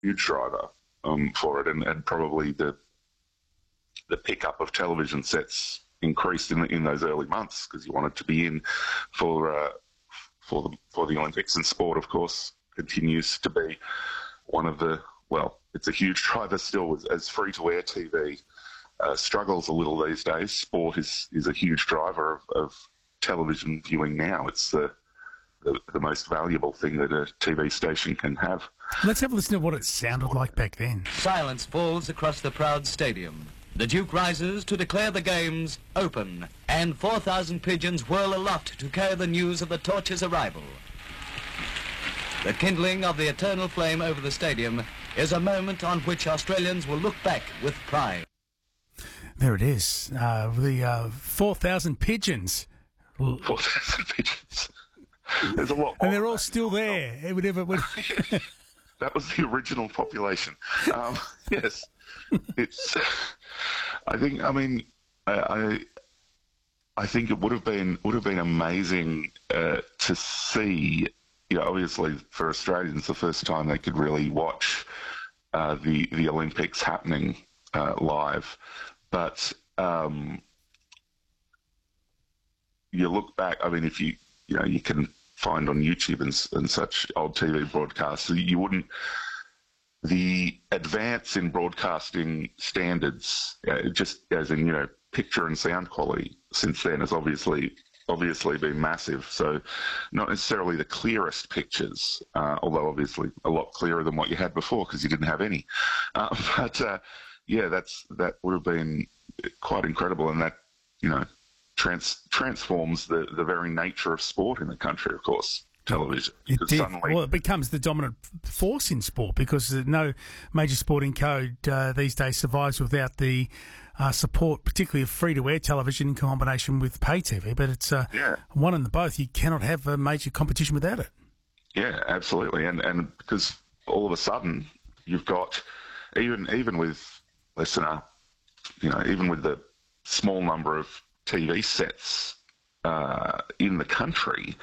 huge driver for it, and probably the pickup of television sets increased in those early months because you wanted to be in for the Olympics. And sport, of course, continues to be one of the, well, it's a huge driver still as free-to-air TV struggles a little these days. Sport is a huge driver of television viewing now. It's the most valuable thing that a TV station can have. Let's have a listen to what it sounded like back then. Silence falls across the proud stadium. The Duke rises to declare the games open, and 4,000 pigeons whirl aloft to carry the news of the torch's arrival. The kindling of the eternal flame over the stadium is a moment on which Australians will look back with pride. There it is. The 4,000 pigeons. 4,000 pigeons. There's a lot more. And they're all still there. That was the original population. Yes. It's. I think it would have been amazing to see. You know, obviously for Australians, the first time they could really watch the Olympics happening live. But you look back. I mean, if you can find on YouTube and such old TV broadcasts, you wouldn't. The advance in broadcasting standards, just as in picture and sound quality, since then has obviously been massive. So, not necessarily the clearest pictures, although obviously a lot clearer than what you had before because you didn't have any. But that would have been quite incredible, and that transforms the very nature of sport in the country, of course. Television. It becomes the dominant force in sport because no major sporting code these days survives without the support, particularly of free-to-air television in combination with pay TV. But it's one and the both. You cannot have a major competition without it. Yeah, absolutely. And because all of a sudden you've got, even with listener, even with the small number of TV sets in the country,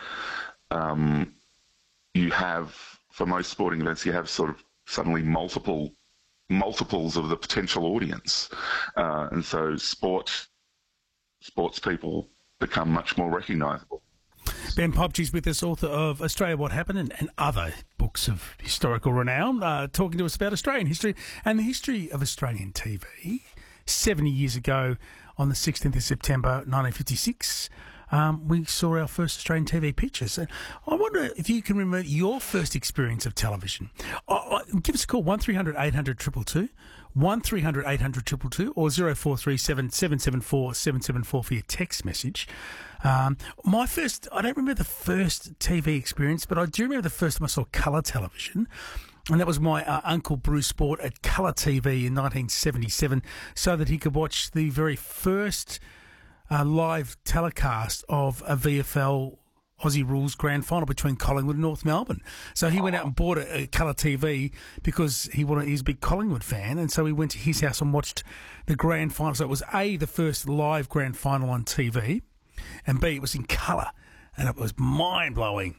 you have, for most sporting events, you have sort of suddenly multiples of the potential audience, and so sports people become much more recognisable. Ben Popchy's with us, author of Australia What Happened and other books of historical renown, talking to us about Australian history and the history of Australian TV. 70 years ago, on the 16th of September 1956, we saw our first Australian TV pictures. I wonder if you can remember your first experience of television. Give us a call, 1300 800 222, 1300 800 222, or 0437 774 774 for your text message. My first, I don't remember the first TV experience, but I do remember the first time I saw colour television. And that was my Uncle Bruce bought at Colour TV in 1977 so that he could watch the very first live telecast of a VFL Aussie Rules grand final between Collingwood and North Melbourne. So he went out and bought a colour TV because he's a big Collingwood fan, and so he went to his house and watched the grand final. So it was A, the first live grand final on TV, and B, it was in colour, and it was mind-blowing.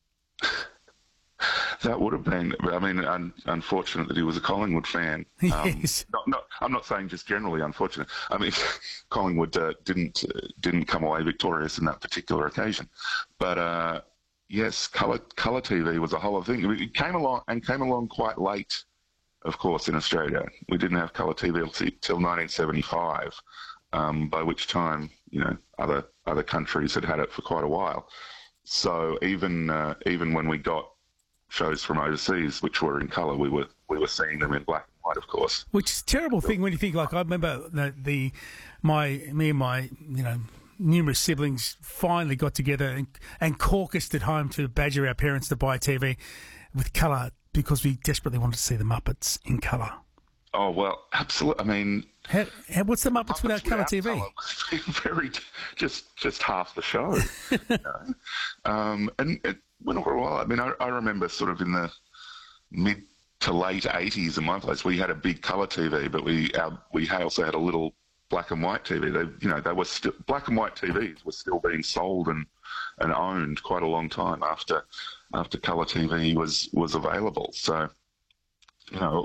That would have been, I mean, unfortunate that he was a Collingwood fan. Yes. I'm not saying just generally unfortunate. I mean, Collingwood didn't come away victorious in that particular occasion. But yes, colour TV was a whole other thing. It came along quite late, of course, in Australia. We didn't have colour TV till 1975, by which time other countries had it for quite a while. So even when we got shows from overseas which were in colour, we were seeing them in black and white, of course. Which is a terrible thing when you think, like, I remember me and my numerous siblings finally got together and caucused at home to badger our parents to buy a TV with colour because we desperately wanted to see the Muppets in colour. Oh, well, absolutely. I mean, what's the Muppets without colour TV? Very, just half the show. And it went over a while. I mean, I remember sort of in the mid to late 80s in my place, we had a big colour TV, but we also had a little black and white TV. They were still, black and white TVs were still being sold and owned quite a long time after colour TV was available. So you know,